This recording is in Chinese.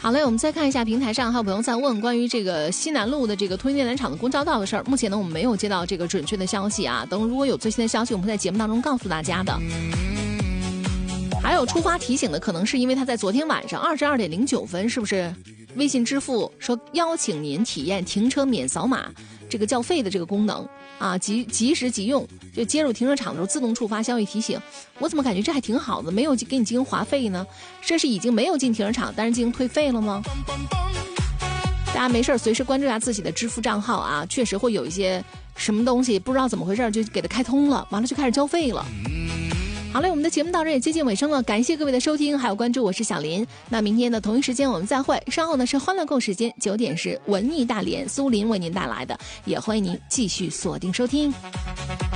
好嘞，我们再看一下平台上还有朋友在问关于这个西南路的这个通讯电缆厂的公交道的事儿。目前呢，我们没有接到这个准确的消息啊，等如果有最新的消息，我们会在节目当中告诉大家的。还有出发提醒的，可能是因为他在昨天晚上22:09，是不是？微信支付说邀请您体验停车免扫码这个缴费的这个功能啊，即时即用，就接入停车场的时候自动触发消息提醒。我怎么感觉这还挺好的，没有给你进行划费呢？这是已经没有进停车场，但是进行退费了吗？大家没事随时关注一下自己的支付账号啊，确实会有一些什么东西不知道怎么回事就给它开通了，完了就开始交费了。好嘞，我们的节目到这也接近尾声了，感谢各位的收听还有关注，我是小林。那明天的同一时间我们再会，稍后呢是欢乐购时间，9点是文艺大连苏林为您带来的，也欢迎您继续锁定收听。